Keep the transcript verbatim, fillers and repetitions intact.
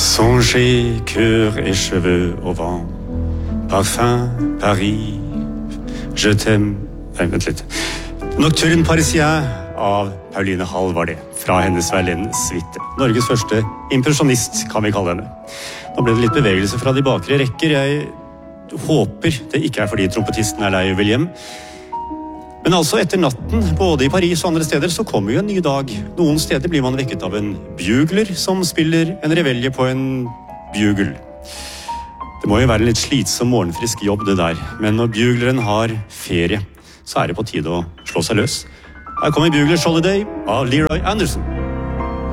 Songez, cœur et cheveux au vent, parfum, Paris, je t'aime. Nei, vent litt. Nocturne Parisien av Pauline Hall var det, fra hennes Verlaine-suite. Norges første impresjonist, kan vi kalle henne. Nå ble det litt bevegelse fra de bakre rekker. Jeg håper det ikke er fordi trompetisten er lei og vil hjem. Men altså, etter natten, både i Paris og andre steder, så kommer jo en ny dag. Noen steder blir man vekket av en bugler som spiller en revelje på en bugel. Det må jo være en litt slitsom morgenfrisk jobb det der, men når bugleren har ferie, så er det på tide å slå seg løs. Her kommer Buglers Holiday av Leroy Anderson.